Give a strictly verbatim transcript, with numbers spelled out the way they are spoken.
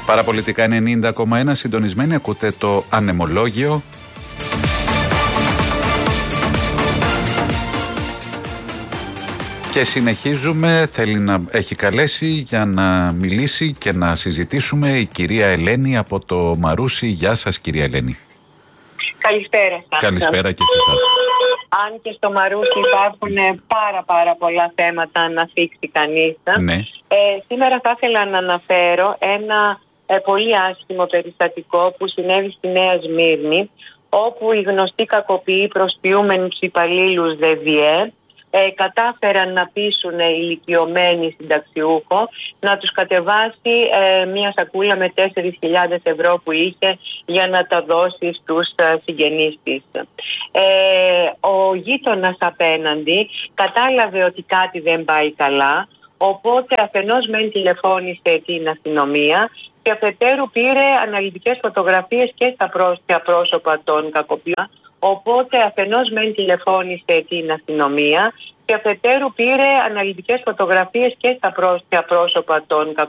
Παραπολιτικά ενενήντα κόμμα ένα, συντονισμένοι, ακούτε το Ανεμολόγιο. Και συνεχίζουμε, θέλει να έχει καλέσει για να μιλήσει και να συζητήσουμε η κυρία Ελένη από το Μαρούσι. Γεια σας, κυρία Ελένη. Καλησπέρα σας. Καλησπέρα και σε εσάς. Αν και στο Μαρούσι υπάρχουν πάρα πάρα πολλά θέματα να θίξει κανείς. Ναι. Ε, σήμερα θα ήθελα να αναφέρω ένα ε, πολύ άσχημο περιστατικό που συνέβη στη Νέα Σμύρνη, όπου οι γνωστοί κακοποιοί προσποιούμενοι τους υπαλλήλους ΔΕΔΙΕ Ε, κατάφεραν να πείσουν ηλικιωμένοι συνταξιούχο να τους κατεβάσει ε, μια σακούλα με τέσσερις χιλιάδες ευρώ που είχε για να τα δώσει στους ε, συγγενείς της. Ε, ο γείτονας απέναντι κατάλαβε ότι κάτι δεν πάει καλά, οπότε αφενός μεν τηλεφώνησε την αστυνομία και αφετέρου πήρε αναλυτικές φωτογραφίες και στα πρόσωπα, πρόσωπα των κακοποιών. Οπότε αφενός μεν τηλεφώνησε την αστυνομία και αφετέρου πήρε αναλυτικές φωτογραφίες και στα πρόσωπα των κακοποιών.